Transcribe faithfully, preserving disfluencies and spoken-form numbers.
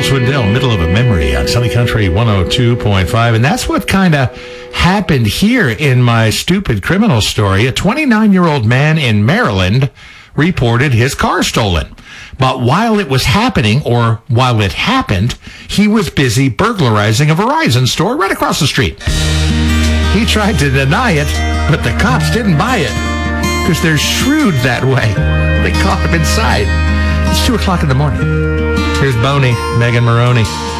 Swindell, middle of a memory on Sunny Country one oh two point five. And that's what kind of happened here in my stupid criminal story. A twenty-nine-year-old man in Maryland reported his car stolen. But while it was happening, or while it happened, he was busy burglarizing a Verizon store right across the street. He tried to deny it, but the cops didn't buy it because they're shrewd that way. They caught him inside. It's two o'clock in the morning. Here's Boney, Megan Maroney.